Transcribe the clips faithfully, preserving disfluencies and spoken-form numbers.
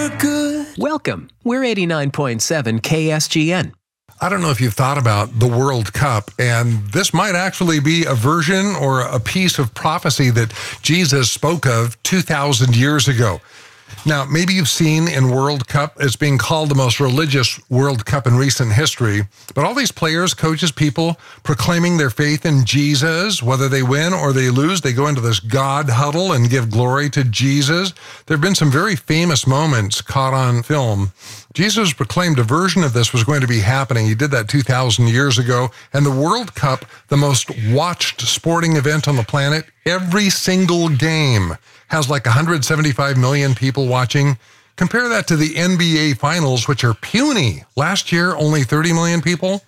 for good. Welcome. We're eighty-nine point seven K S G N. I don't know if you've thought about the World Cup, and this might actually be a version or a piece of prophecy that Jesus spoke of two thousand years ago. Now, maybe you've seen in World Cup, it's being called the most religious World Cup in recent history, but all these players, coaches, people proclaiming their faith in Jesus, whether they win or they lose, they go into this God huddle and give glory to Jesus. There have been some very famous moments caught on film. Jesus proclaimed a version of this was going to be happening. He did that two thousand years ago. And the World Cup, the most watched sporting event on the planet, every single game has like one hundred seventy-five million people watching. Compare that to the N B A Finals, which are puny. Last year, only thirty million people.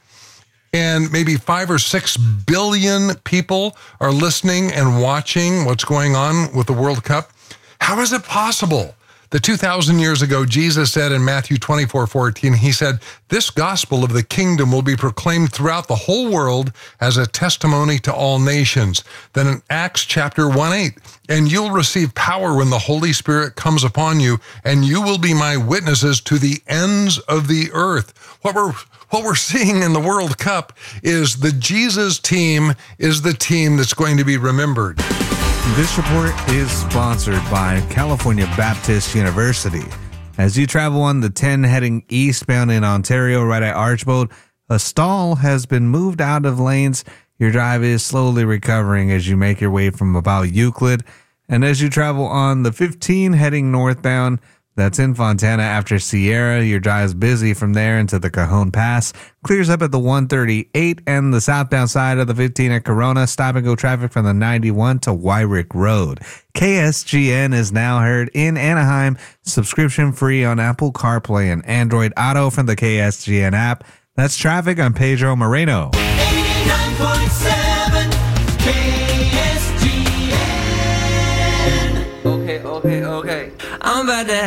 And maybe five or six billion people are listening and watching what's going on with the World Cup. How is it possible? The two thousand years ago, Jesus said in Matthew twenty-four fourteen, he said, "This gospel of the kingdom will be proclaimed throughout the whole world as a testimony to all nations." Then in Acts chapter one eight, "And you'll receive power when the Holy Spirit comes upon you, and you will be my witnesses to the ends of the earth." What we're What we're seeing in the World Cup is the Jesus team is the team that's going to be remembered. This report is sponsored by California Baptist University. As you travel on the ten heading eastbound in Ontario right at Archbold, a stall has been moved out of lanes. Your drive is slowly recovering as you make your way from about Euclid. And as you travel on the fifteen heading northbound, that's in Fontana after Sierra, your drive is busy from there into the Cajon Pass. Clears up at the one thirty-eight and the southbound side of the fifteen at Corona. Stop and go traffic from the ninety-one to Wyrick Road. K S G N is now heard in Anaheim, subscription free on Apple CarPlay and Android Auto from the K S G N app. That's traffic on Pedro Moreno. eighty-nine point seven K S G N. Okay, okay, okay. I'm about to